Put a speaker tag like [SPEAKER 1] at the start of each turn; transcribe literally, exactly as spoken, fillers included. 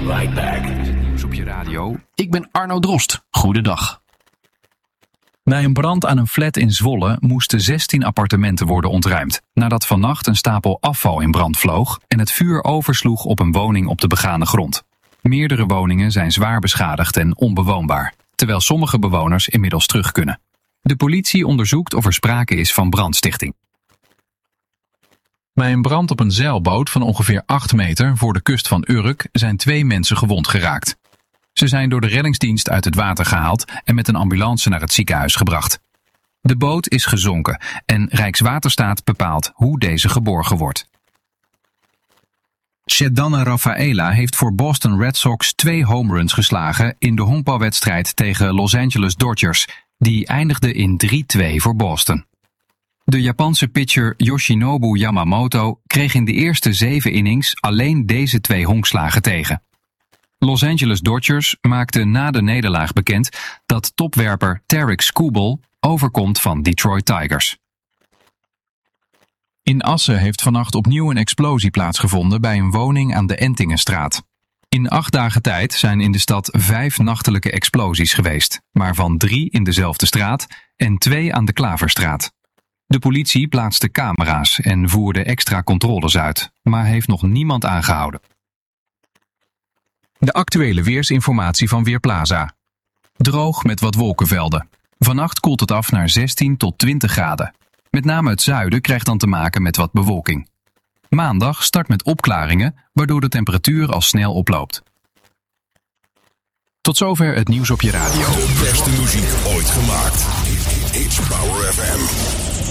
[SPEAKER 1] right back.
[SPEAKER 2] Nieuws op je radio. Ik ben Arno Drost. Goedendag. Bij een brand aan een flat in Zwolle moesten zestien appartementen worden ontruimd, nadat vannacht een stapel afval in brand vloog en het vuur oversloeg op een woning op de begane grond. Meerdere woningen zijn zwaar beschadigd en onbewoonbaar, terwijl sommige bewoners inmiddels terug kunnen. De politie onderzoekt of er sprake is van brandstichting. Bij een brand op een zeilboot van ongeveer acht meter voor de kust van Urk zijn twee mensen gewond geraakt. Ze zijn door de reddingsdienst uit het water gehaald en met een ambulance naar het ziekenhuis gebracht. De boot is gezonken en Rijkswaterstaat bepaalt hoe deze geborgen wordt. Ceddanne Rafaela heeft voor Boston Red Sox twee home runs geslagen in de honkbalwedstrijd tegen Los Angeles Dodgers. Die eindigde in drie twee voor Boston. De Japanse pitcher Yoshinobu Yamamoto kreeg in de eerste zeven innings alleen deze twee honkslagen tegen. Los Angeles Dodgers maakte na de nederlaag bekend dat topwerper Tarik Skubal overkomt van Detroit Tigers. In Assen heeft vannacht opnieuw een explosie plaatsgevonden bij een woning aan de Entingenstraat. In acht dagen tijd zijn in de stad vijf nachtelijke explosies geweest, waarvan drie in dezelfde straat en twee aan de Klaverstraat. De politie plaatste camera's en voerde extra controles uit, maar heeft nog niemand aangehouden. De actuele weersinformatie van Weerplaza. Droog met wat wolkenvelden. Vannacht koelt het af naar zestien tot twintig graden. Met name het zuiden krijgt dan te maken met wat bewolking. Maandag start met opklaringen, waardoor de temperatuur al snel oploopt. Tot zover het nieuws op je radio.
[SPEAKER 1] De beste muziek ooit gemaakt. H-Power F M.